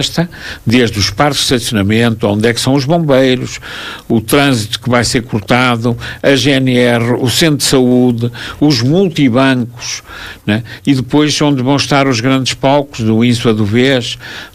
desde os parques de estacionamento, onde é que são os bombeiros, o trânsito que vai ser cortado, a GNR, o centro de saúde, os multibancos, né? E depois onde vão estar os grandes palcos do INSA do Vez,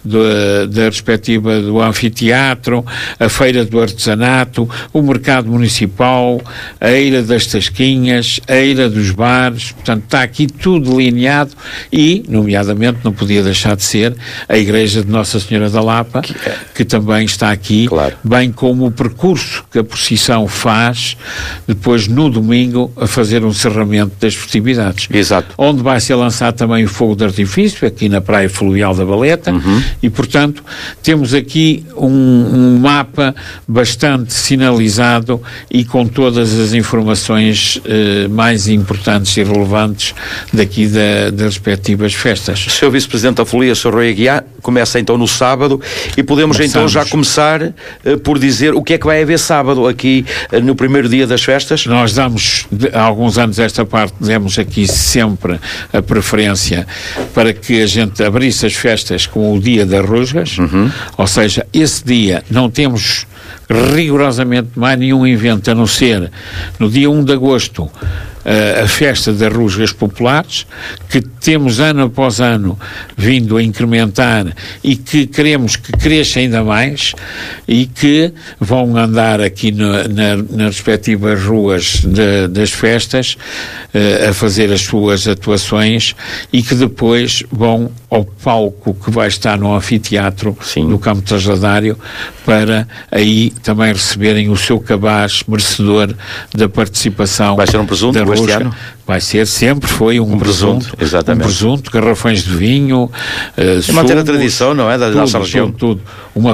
da respectiva do anfiteatro, a feira do artesanato, o mercado municipal, a eira das tasquinhas, a eira dos bares. Portanto, está aqui tudo delineado e, nomeadamente, não podia deixar de ser a igreja de Nossa Senhora da Lapa, que também está aqui, claro, bem como o percurso que a procissão faz depois no domingo a fazer um encerramento das festividades. Exato. Onde vai ser lançado também o fogo de artifício, aqui na Praia Fluvial da Valeta, e portanto temos aqui um mapa bastante sinalizado e com todas as informações mais importantes e relevantes daqui das respectivas festas. Sr. Vice-Presidente da Folia, Sr. Rui Aguiar, começa então no sábado e podemos então já começar por dizer o que é que vai haver sábado aqui no primeiro dia das festas? Nós damos, há alguns anos esta parte, demos aqui sempre a preferência para que a gente abrisse as festas com o dia das rusgas, ou seja, esse dia não temos rigorosamente mais nenhum evento a não ser no dia 1 de agosto a festa das rusgas populares, que temos ano após ano vindo a incrementar e que queremos que cresça ainda mais e que vão andar aqui nas respectivas ruas das festas a fazer as suas atuações e que depois vão ao palco que vai estar no anfiteatro do Campo Trasladário para aí também receberem o seu cabaz merecedor da participação. Vai ser um presunto este ano? Vai ser, sempre foi um presunto, exatamente. Um presunto, garrafões de vinho, manter a tradição, não é? Da nossa região. Tudo. Uma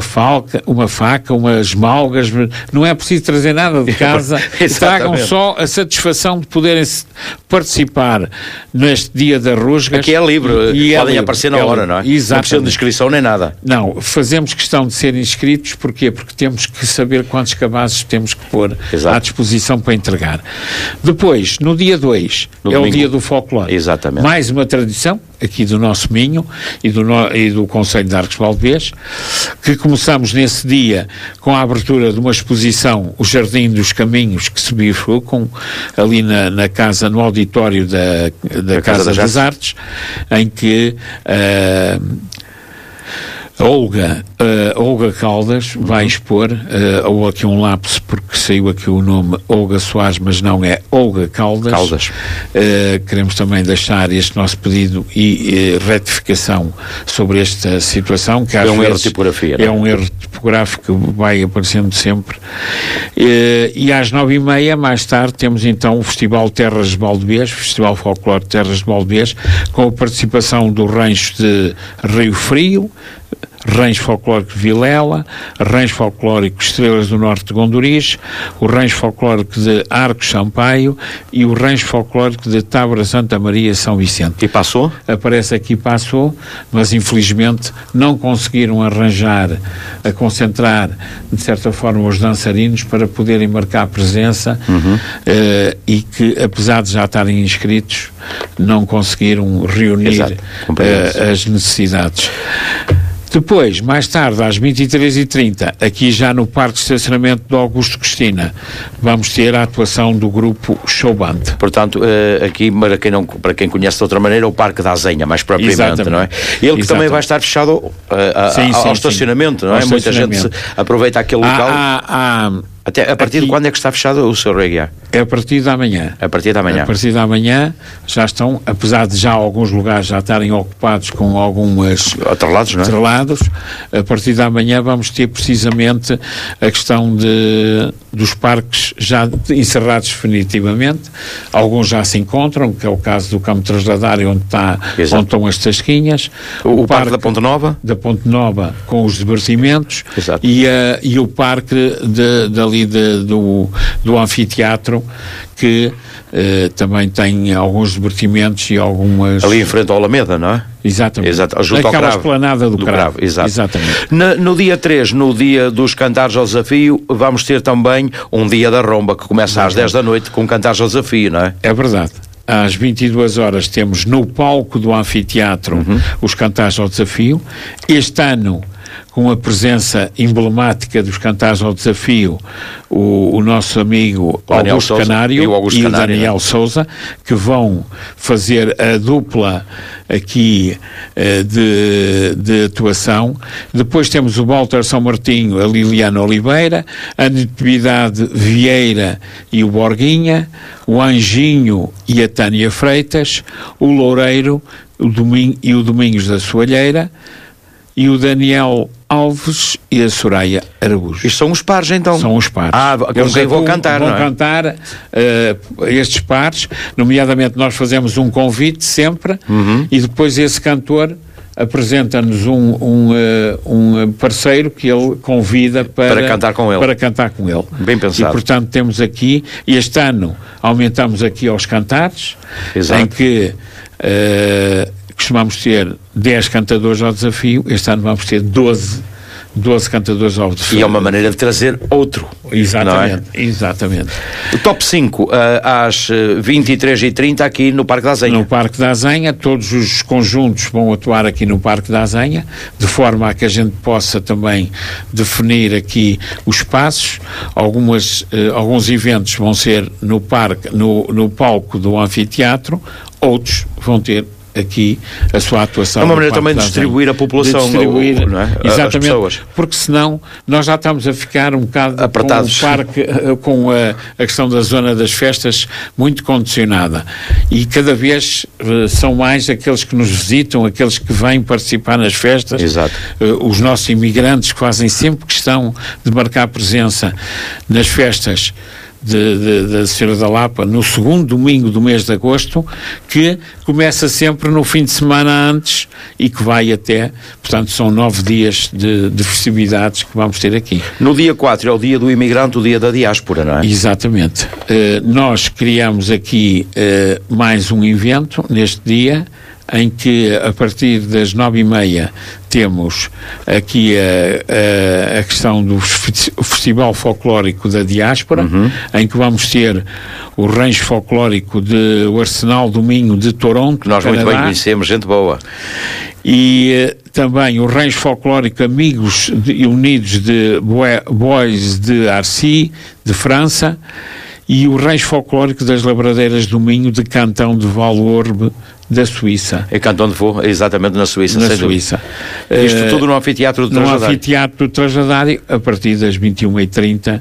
faca, umas malgas, não é preciso trazer nada de casa, tragam só a satisfação de poderem participar neste dia da rusgas. Aqui é livre, podem aparecer na hora, não é? Exatamente. Não precisam de inscrição nem nada. Não, fazemos questão de ser inscritos, porquê? Porque temos que saber quantos cabazes temos que pôr à disposição para entregar. Depois, no dia 2, o dia do folclore. Exatamente. Mais uma tradição, aqui do nosso Minho e do Conselho de Arcos Valdevez, que começamos nesse dia com a abertura de uma exposição, o Jardim dos Caminhos, que se bifurcam ali na casa, no auditório da Casa das Artes, em que a Olga Caldas vai expor, ou aqui um lapso porque saiu aqui o nome Olga Soares, mas não é Olga Caldas. Queremos também deixar este nosso pedido e retificação sobre esta situação, que às vezes um erro de tipografia, é um erro tipográfico que vai aparecendo sempre. E às 9h30, mais tarde, temos então o Festival Terras de Valdevez, Festival Folclore Terras de Valdevez, com a participação do Rancho de Rio Frio, Rancho Folclórico de Vilela, Rancho Folclórico Estrelas do Norte de Gondoriz, o Rancho Folclórico de Arcos Sampaio e o Rancho Folclórico de Tábora Santa Maria São Vicente. E passou? Aparece aqui, passou, mas infelizmente não conseguiram arranjar, a concentrar de certa forma os dançarinos para poderem marcar presença e que, apesar de já estarem inscritos, não conseguiram reunir as necessidades. Depois, mais tarde, às 23h30, aqui já no Parque de Estacionamento do Augusto Cristina, vamos ter a atuação do grupo Showband. Portanto, aqui, para quem conhece de outra maneira, o Parque da Azenha, mais propriamente, não é? Ele que também vai estar fechado ao estacionamento, não é? Muita gente aproveita aquele local. Até a partir de quando é que está fechado o Sr. Reguiar? É a partir da manhã. A partir da manhã. A partir da manhã já estão, apesar de já alguns lugares já estarem ocupados com algumas atrelados, não é? Atrelados, a partir da manhã vamos ter precisamente a questão dos parques já encerrados definitivamente. Alguns já se encontram, que é o caso do Campo Trasladário, onde estão as tasquinhas. O parque da Ponte Nova? Da Ponte Nova, com os divertimentos. Exato. E o parque do anfiteatro, que também tem alguns divertimentos e algumas... Ali em frente ao Alameda, não é? Exatamente. Exato. Junto aquela ao esplanada do Cravo. Exatamente. No dia 3, no dia dos Cantares ao Desafio, vamos ter também um dia da Romba, que começa às 10 da noite com Cantares ao Desafio, não é? É verdade. Às 22 horas temos no palco do anfiteatro os Cantares ao Desafio. Este ano com a presença emblemática dos Cantares ao Desafio, o nosso amigo Augusto Canário e o Daniel Souza, que vão fazer a dupla aqui de atuação. Depois temos o Walter São Martinho, a Liliana Oliveira, a Natividade Vieira e o Borguinha, o Anjinho e a Tânia Freitas, o Loureiro o Domingos da Soalheira e o Daniel Alves e a Soraya Araújo. Isto são os pares, então? São os pares. Com quem vão cantar, não é? Vão cantar estes pares, nomeadamente nós fazemos um convite sempre, e depois esse cantor apresenta-nos um parceiro que ele convida para cantar com ele. Bem pensado. E, portanto, temos aqui, este ano aumentamos aqui aos cantares, exato, em que costumamos ter 10 cantadores ao desafio. Este ano vamos ter 12 cantadores ao desafio. E é uma maneira de trazer outro. Exatamente, exatamente. O top 5 às 23h30 aqui no Parque da Azenha. No Parque da Azenha, todos os conjuntos vão atuar aqui no Parque da Azenha, de forma a que a gente possa também definir aqui os espaços. Alguns eventos vão ser no parque, no palco do anfiteatro, outros vão ter aqui a sua atuação. É uma maneira também de distribuir a população, não é? Exatamente, as pessoas. Porque senão nós já estamos a ficar um bocado apertados com o parque, com a questão da zona das festas muito condicionada, e cada vez são mais aqueles que nos visitam, aqueles que vêm participar nas festas. Exato. Os nossos imigrantes que fazem sempre questão de marcar presença nas festas da Senhora da Lapa, no segundo domingo do mês de agosto, que começa sempre no fim de semana antes e que vai até, portanto, são 9 dias de festividades que vamos ter aqui. No dia 4 é o dia do imigrante, o dia da diáspora, não é? Exatamente. Nós criamos aqui mais um evento neste dia, em que a partir das 9h30 temos aqui a questão do Festival Folclórico da Diáspora, em que vamos ter o rancho folclórico o Arsenal do Minho de Toronto, que nós Canadá, muito bem conhecemos, gente boa. E também o rancho folclórico Amigos Unidos de Bois de Arcy, de França, e o rancho folclórico das Labradeiras do Minho de Cantão de Valorbe, da Suíça. É Cantão de Vaud, exatamente na Suíça. Na Suíça. Isto tudo no anfiteatro do Trajadário. No anfiteatro do Trajadário, a partir das 21h30,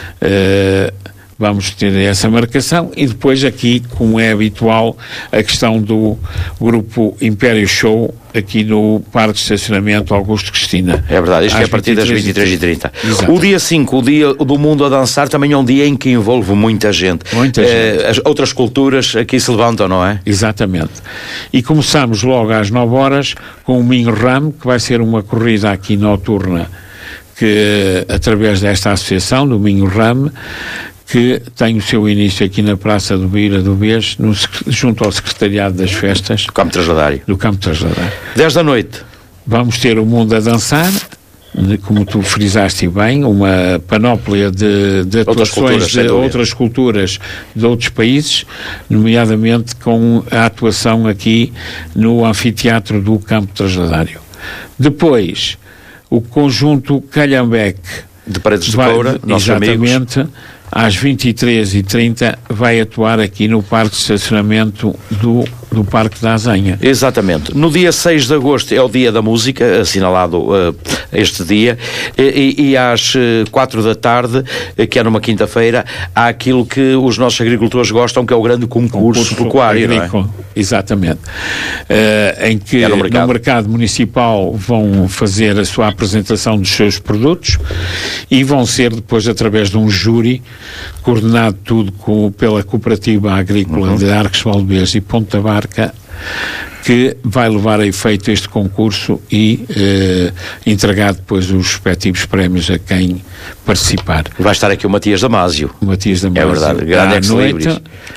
vamos ter essa marcação, e depois aqui, como é habitual, a questão do grupo Império Show, aqui no Parque de Estacionamento Augusto Cristina. É verdade, isto é a partir das 23h30. O dia 5, o dia do Mundo a Dançar, também é um dia em que envolve muita gente. Muita gente. As outras culturas aqui se levantam, não é? Exatamente. E começamos logo às 9h com o Minho Ram, que vai ser uma corrida aqui noturna, que através desta associação, do Minho Ram, que tem o seu início aqui na Praça do Beira do Bês, junto ao Secretariado das Festas do Campo Trajadário. 10 da noite. Vamos ter o Mundo a Dançar, como tu frisaste bem, uma panóplia de atuações de outras culturas de outros países, nomeadamente com a atuação aqui no anfiteatro do Campo Trajadário. Depois, o conjunto Calhambeque de Paredes de Coura, nossos exatamente, amigos, às 23h30 vai atuar aqui no Parque de Estacionamento do Parque da Azenha. Exatamente. No dia 6 de agosto é o dia da música, assinalado este dia, e às 4 da tarde, que é numa quinta-feira, há aquilo que os nossos agricultores gostam, que é o grande concurso pecuário, agrícola, não é? Exatamente. Em que no mercado municipal vão fazer a sua apresentação dos seus produtos e vão ser depois, através de um júri, coordenado tudo pela Cooperativa Agrícola de Arcos Valdevez e Ponta Barca, que vai levar a efeito este concurso e entregar depois os respectivos prémios a quem participar. Vai estar aqui o Matias Damásio. É verdade, grande ex-libris.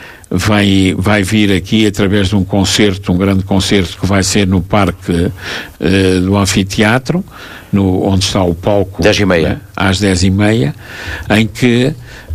Vai vir aqui através de um grande concerto que vai ser no Parque do Anfiteatro, onde está o palco, 10h30. Às 10h30, em que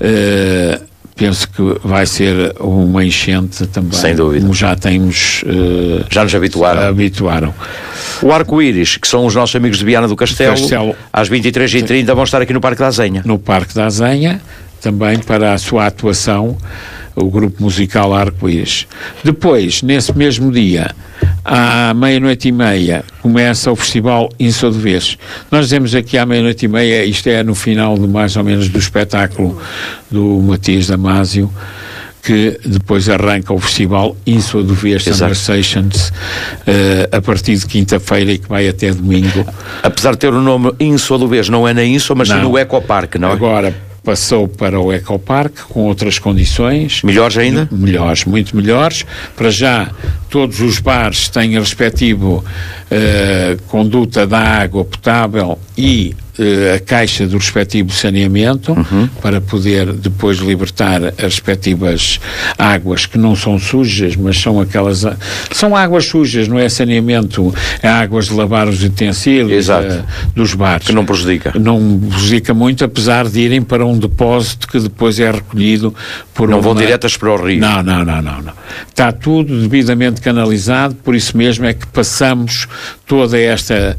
penso que vai ser uma enchente também. Sem dúvida. Como já temos... já nos habituaram. O Arco-Íris, que são os nossos amigos de Viana do Castelo, às 23h30 vão estar aqui no Parque da Azenha. No Parque da Azenha, também para a sua atuação, o grupo musical Arco-Íris. Depois, nesse mesmo dia, à 00:30, começa o Festival Insodovês. Nós dizemos aqui à 00:30, isto é no final de mais ou menos do espetáculo do Matias Damasio, que depois arranca o Festival Insodovês Summer Sessions a partir de quinta-feira e que vai até domingo. Apesar de ter o nome Insodovês, não é na Inso, mas sim no Ecoparque, não é? Agora passou para o Ecoparque com outras condições. Melhores ainda? Melhores, muito melhores. Para já, todos os bares têm a respectivo conduta da água potável e a caixa do respectivo saneamento para poder depois libertar as respectivas águas que não são sujas, mas são aquelas... São águas sujas, não é saneamento, é águas de lavar os utensílios dos bares. Que não prejudica. Não prejudica muito, apesar de irem para um depósito que depois é recolhido por Não vão diretas para o rio. Não. Está tudo devidamente canalizado, por isso mesmo é que passamos toda esta...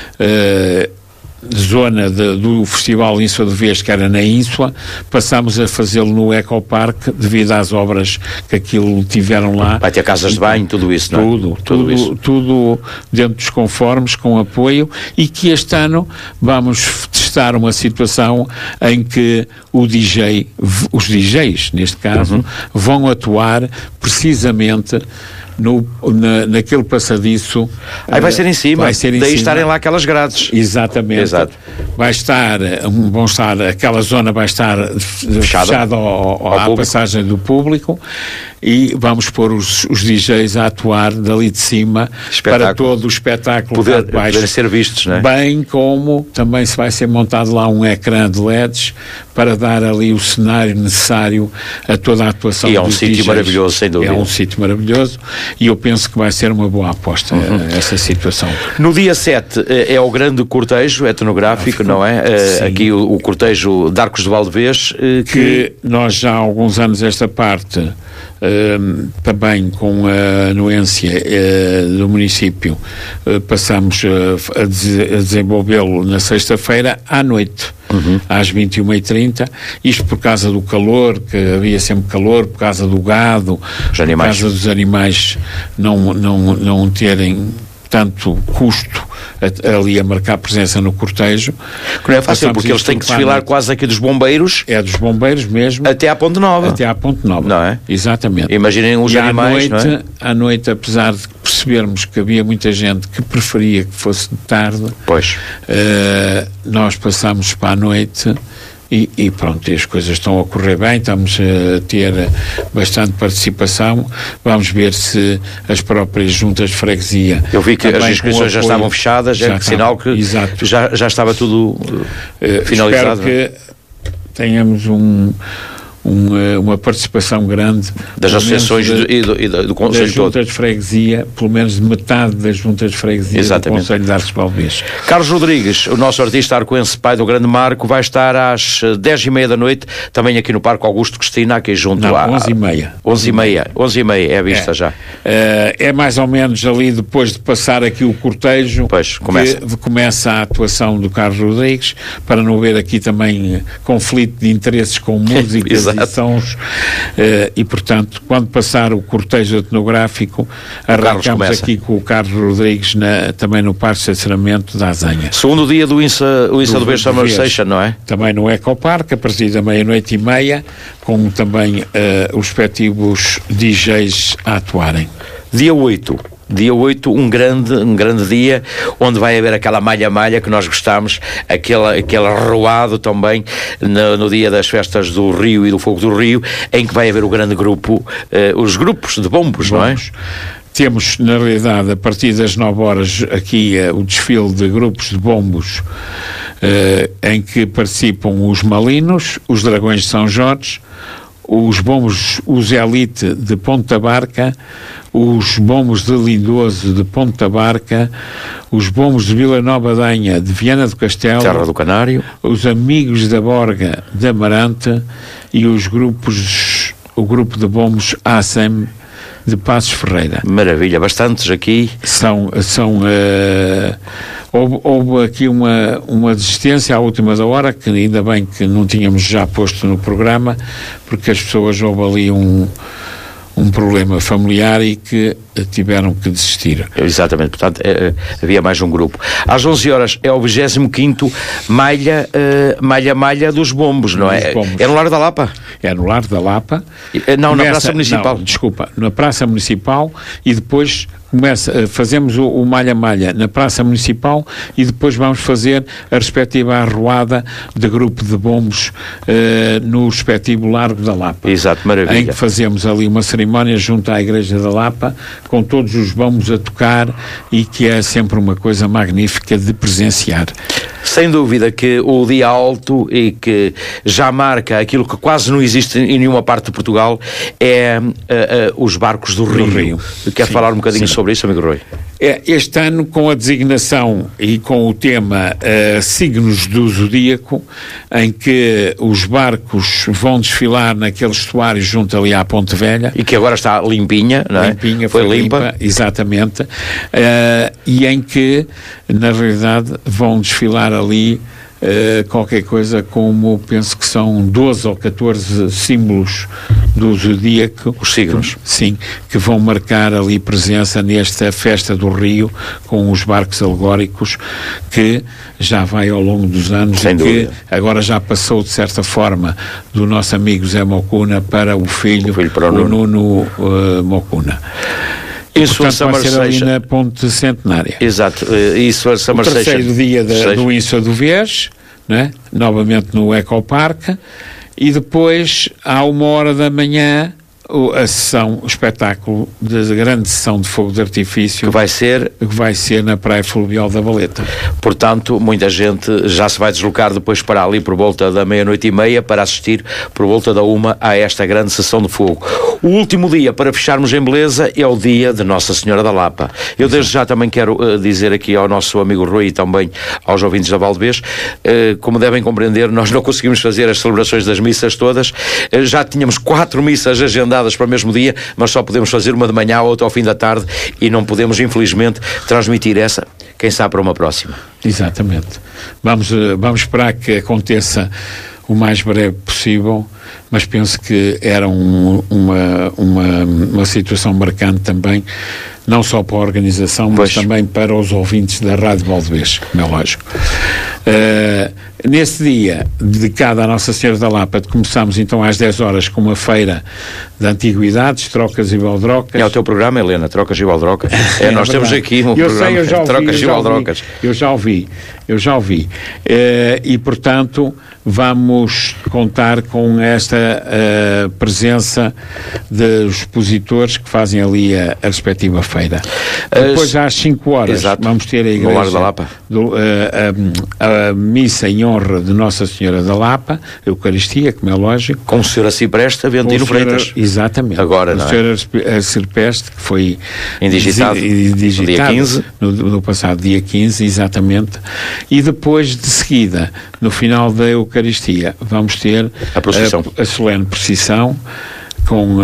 zona do Festival Insodovês, que era na Ínsula, passámos a fazê-lo no Ecoparque devido às obras que aquilo tiveram lá. Vai ter casas de banho, tudo isso, não é? Tudo dentro dos conformes, com apoio, e que este ano vamos testar uma situação em que os DJs, neste caso, vão atuar precisamente naquele passadiço. Aí vai ser em cima, daí estarem lá aquelas grades. Exatamente. Exato. Vão estar, aquela zona vai estar fechada à passagem do público, e vamos pôr os DJs a atuar dali de cima para todo o espetáculo poder ser vistos, não é? Bem como também se vai ser montado lá um ecrã de LEDs para dar ali o cenário necessário a toda a atuação. E é um sítio maravilhoso, sem dúvida. É um sítio maravilhoso, e eu penso que vai ser uma boa aposta essa situação. No dia 7 é o grande cortejo etnográfico, não é? Aqui o cortejo de Arcos de Valdevez, que nós já há alguns anos esta parte também com a anuência do município passamos a desenvolvê-lo na sexta-feira à noite, às 21h30, isto por causa do calor, que havia sempre calor, por causa do gado, por causa dos animais não terem tanto custo ali a marcar presença no cortejo. Que não é fácil, porque eles têm que desfilar quase aqui dos bombeiros. É dos bombeiros mesmo. Até à Ponte Nova. Até à Ponte Nova. Não é? Exatamente. Imaginem os animais, não é? À noite, apesar de percebermos que havia muita gente que preferia que fosse de tarde, nós passamos para a noite. E pronto, as coisas estão a correr bem, estamos a ter bastante participação. Vamos ver se as próprias juntas de freguesia... Eu vi que as inscrições já estavam fechadas, sinal que já estava tudo finalizado. Espero que tenhamos uma participação grande das associações do Conselho das juntas de freguesia, pelo menos de metade das juntas de freguesia do Conselho de Arcos de Valdevez. Carlos Rodrigues, o nosso artista arcoense, pai do grande Marco, vai estar às 10h30 da noite, também aqui no Parque Augusto Cristina, aqui junto à... 11h30. 11h30, é a vista já. É mais ou menos ali depois de passar aqui o cortejo, que começa a atuação do Carlos Rodrigues, para não haver aqui também conflito de interesses com músicas e sons, e portanto, quando passar o cortejo etnográfico, arrancamos aqui com o Carlos Rodrigues também no Parque de Estacionamento da Azenha. Segundo dia do Insodovês Summer Session, não é? Também no Ecoparque, a partir da 00:30, com também os respectivos DJs a atuarem. Dia 8, um grande dia, onde vai haver aquela malha que nós gostamos, aquele arruado também no dia das festas do Rio e do Fogo do Rio, em que vai haver o grande grupo, os grupos de bombos, não é? Temos, na realidade, a partir das 9 horas aqui o desfile de grupos de bombos, em que participam os Malinos, os Dragões de São Jorge, os bombos, os Elite de Ponta Barca, os bombos de Lindoso de Ponta Barca, os bombos de Vila Nova de Anha de Viana do Castelo, Terra do Canário, os Amigos da Borga de Amarante e o grupo de bombos ASEM de Passos Ferreira. Maravilha, bastantes aqui. Houve aqui uma desistência à última da hora, que ainda bem que não tínhamos já posto no programa, porque as pessoas, houve ali um problema familiar e que tiveram que desistir. Exatamente, portanto havia mais um grupo. Às 11 horas é o 25º Malha dos Bombos, não é? É no Lar da Lapa? É no Lar da Lapa. Não, na Praça Municipal. Não, desculpa, na Praça Municipal, e depois fazemos o Malha-Malha na Praça Municipal e depois vamos fazer a respectiva arruada de grupo de bombos no respectivo Largo da Lapa. Exato, maravilha. Em que fazemos ali uma cerimónia junto à Igreja da Lapa, com todos os bombos a tocar, e que é sempre uma coisa magnífica de presenciar. Sem dúvida que o dia alto, e que já marca aquilo que quase não existe em nenhuma parte de Portugal, é os barcos do Rio. Quer falar um bocadinho sobre isso, amigo Rui? Este ano, com a designação e com o tema signos do zodíaco, em que os barcos vão desfilar naquele estuário junto ali à Ponte Velha. E que agora está limpinha, não é? Limpinha, foi limpa. Exatamente. E em que, na realidade, vão desfilar ali qualquer coisa como, penso que são 12 ou 14 símbolos do zodíaco. Os signos. Sim, que vão marcar ali presença nesta festa do Rio, com os barcos alegóricos, que já vai ao longo dos anos. Sem dúvida. Que agora já passou, de certa forma, do nosso amigo Zé Mocuna para o filho para o Nuno Mocuna. Isso, portanto, vai ser ali na Ponte Centenária. Exato. Isso, a o terceiro dia do Inça do Vez, né? Novamente no Ecoparque, e depois, à 1h da manhã, a sessão, o espetáculo da grande sessão de fogo de artifício, que vai ser na Praia Fluvial da Valeta. Portanto, muita gente já se vai deslocar depois para ali por volta da 00:30 para assistir por volta da 1 a esta grande sessão de fogo. O último dia, para fecharmos em beleza, é o dia de Nossa Senhora da Lapa. Eu desde já também quero dizer aqui ao nosso amigo Rui e também aos ouvintes da Valdevez, como devem compreender, nós não conseguimos fazer as celebrações das missas todas. Já tínhamos 4 missas agendadas para o mesmo dia, mas só podemos fazer uma de manhã, outra ao fim da tarde, e não podemos, infelizmente, transmitir essa, quem sabe, para uma próxima. Exatamente. Vamos esperar que aconteça o mais breve possível, mas penso que era uma situação marcante também, não só para a organização, mas também para os ouvintes da Rádio Valdevez, como é lógico. Nesse dia, dedicado à Nossa Senhora da Lapa, começamos então às 10 horas com uma feira de antiguidades, trocas e baldrocas. É o teu programa, Helena, trocas e baldrocas? Nós temos aqui um programa, trocas e baldrocas. Eu já ouvi. E, portanto, vamos contar com esta presença dos expositores que fazem ali a respectiva feira. Depois, às 5 horas, vamos ter a igreja, no Lar da Lapa, a missa em honra de Nossa Senhora da Lapa, a Eucaristia, como é lógico. Com o Sr. Acipreste Aventino Freitas. Exatamente. Agora, não é? O Sr. Acipreste, que foi indigitado no dia 15. No passado dia 15, exatamente. E depois, de seguida, no final da Eucaristia, vamos ter a solene procissão, com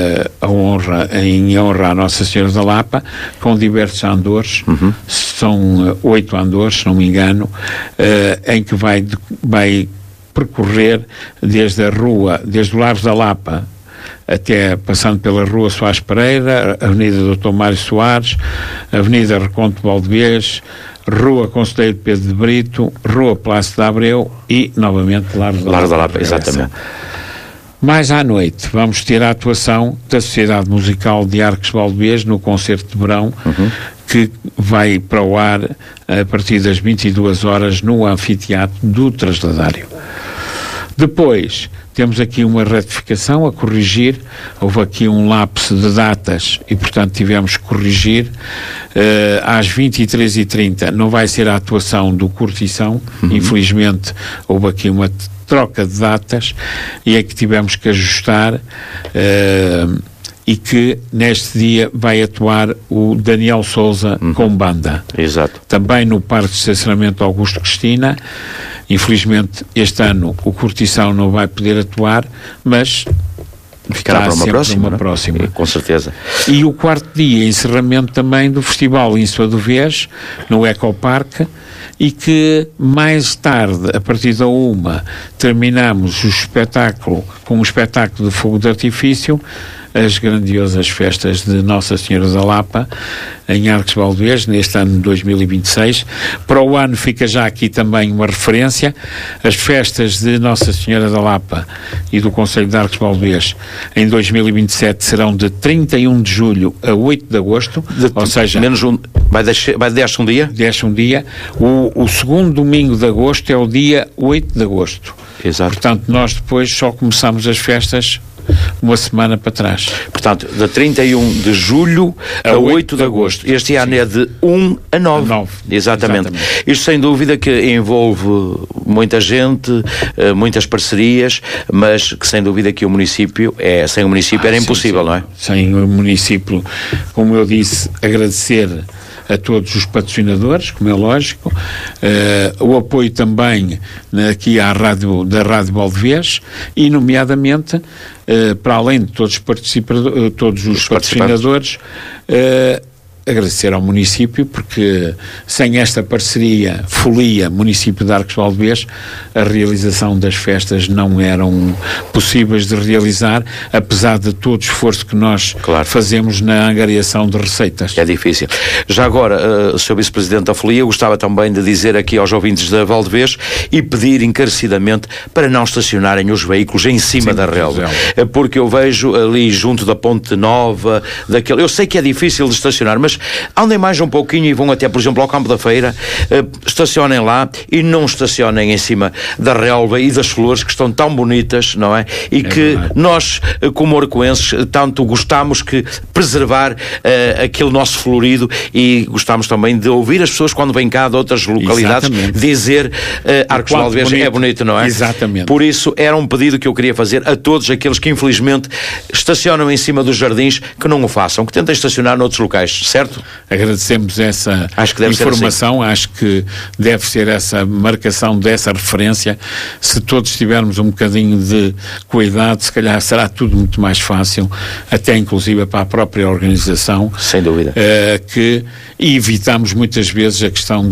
em honra à Nossa Senhora da Lapa, com diversos andores. São 8 andores, se não me engano, em que vai percorrer desde o Largo da Lapa até passando pela Rua Soares Pereira, Avenida Dr. Mário Soares, Avenida Reconto de Valdevez, Rua Conselheiro Pedro de Brito, Rua Palácio de Abreu e, novamente, Largo da Lapa. Exatamente. Mais à noite vamos ter a atuação da Sociedade Musical de Arcos Valdevez no concerto de verão, que vai para o ar a partir das 22 horas no anfiteatro do Trasladário. Depois temos aqui uma retificação a corrigir. Houve aqui um lapso de datas e, portanto, tivemos que corrigir. Às 23h30 não vai ser a atuação do Curtição. Infelizmente houve aqui uma troca de datas e é que tivemos que ajustar, e que neste dia vai atuar o Daniel Souza com banda. Exato. Também no Parque de Estacionamento Augusto Cristina. Infelizmente este ano o Curtição não vai poder atuar, mas Ficará para uma próxima. Com certeza. E o quarto dia, encerramento também do Festival Insua do Vez, no Ecoparque, e que mais tarde, a partir da 1, terminamos o espetáculo com um espetáculo de fogo de artifício, as grandiosas festas de Nossa Senhora da Lapa, em Arcos Valdevez, neste ano de 2026. Para o ano fica já aqui também uma referência, as festas de Nossa Senhora da Lapa e do Concelho de Arcos Valdevez em 2027 serão de 31 de julho a 8 de agosto, ou seja... Deixa um dia? Deixa um dia. O segundo domingo de agosto é o dia 8 de agosto. Exato. Portanto, nós depois só começamos as festas uma semana para trás. Portanto, de 31 de julho a 8 de agosto. Este ano é de 1 a 9. Exatamente. Isto sem dúvida que envolve muita gente, muitas parcerias, mas que sem dúvida que o município sem o município era impossível, não é? Sem o município, como eu disse, agradecer a todos os patrocinadores, como é lógico, o apoio também aqui da Rádio Valdevez e, nomeadamente, para além de todos os patrocinadores, agradecer ao município, porque sem esta parceria, folia, município de Arcos Valdevez, a realização das festas não eram possíveis de realizar, apesar de todo o esforço que nós fazemos na angariação de receitas. É difícil. Já agora, Sr. Vice-Presidente da Folia, eu gostava também de dizer aqui aos ouvintes da Valdevez e pedir encarecidamente para não estacionarem os veículos em cima da relva, porque eu vejo ali junto da Ponte Nova, eu sei que é difícil de estacionar, mas andem mais um pouquinho e vão até, por exemplo, ao Campo da Feira, estacionem lá e não estacionem em cima da relva e das flores que estão tão bonitas, não é? E que nós, como arcoenses, tanto gostamos que preservar aquele nosso florido, e gostamos também de ouvir as pessoas quando vêm cá de outras localidades dizer Arcos Valdevez é bonito, não é? Exatamente. Por isso era um pedido que eu queria fazer a todos aqueles que infelizmente estacionam em cima dos jardins, que não o façam, que tentem estacionar noutros locais, certo? Agradecemos essa informação, acho que deve ser essa marcação dessa referência. Se todos tivermos um bocadinho de cuidado, se calhar será tudo muito mais fácil, até inclusive para a própria organização. Sem dúvida. E evitamos muitas vezes a questão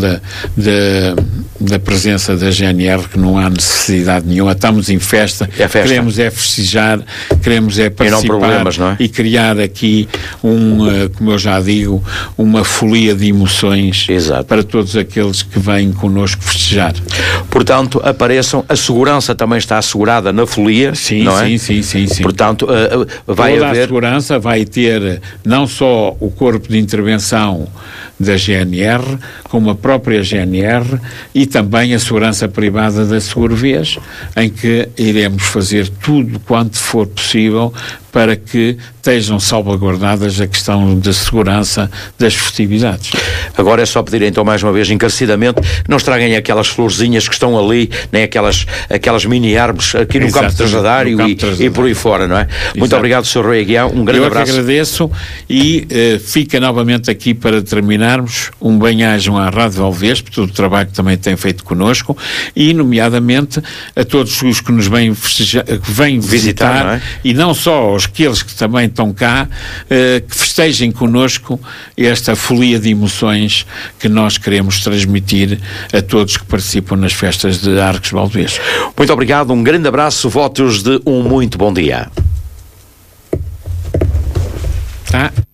da presença da GNR, que não há necessidade nenhuma. Estamos em festa, queremos festejar, queremos participar e criar aqui como eu já digo, uma folia de emoções para todos aqueles que vêm connosco festejar. Portanto, apareçam, a segurança também está assegurada na folia, não é? Sim. Portanto, vai toda haver... a segurança vai ter não só o corpo de intervenção da GNR, como a própria GNR e também a segurança privada da Segurovez, em que iremos fazer tudo quanto for possível para que estejam salvaguardadas a questão da segurança das festividades. Agora é só pedir então mais uma vez encarecidamente que não estraguem aquelas florzinhas que estão ali, nem aquelas mini árvores aqui no Campo Trajadário e por aí fora, não é? Muito obrigado, Sr. Rui Aguiar, um grande abraço. Eu que agradeço e fica novamente aqui para terminarmos um bem-ajam à Rádio Valdevez por todo o trabalho que também tem feito connosco e nomeadamente a todos os que nos vêm visitar não é? E não só aqueles que também estão cá, que festejem connosco esta folia de emoções que nós queremos transmitir a todos que participam nas festas de Arcos Valdevez. Muito obrigado, um grande abraço, votos de um muito bom dia. Tá?